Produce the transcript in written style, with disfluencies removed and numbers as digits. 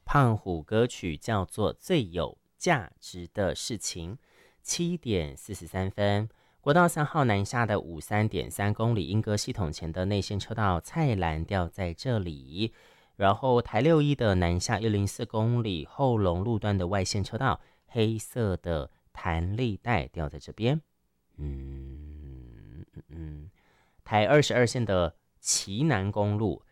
胖虎歌曲叫做最有价值的事情。7点43分，国道3号南下的53.3公里莺歌系统前的内线车道菜篮掉在这里，然后台61的南下104公里后龙路段的外线车道黑色的弹力带掉在这边。台22线的旗南公路